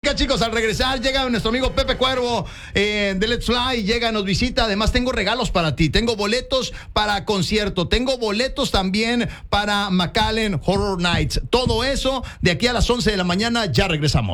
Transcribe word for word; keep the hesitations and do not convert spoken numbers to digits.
música, chicos. Al regresar llega nuestro amigo Pepe Cuervo eh, de Let's Fly. Llega, nos visita. Además, tengo regalos para ti. Tengo boletos para concierto. Tengo boletos también para McAllen Horror Nights. Todo eso de aquí a las once de la mañana. Ya regresamos.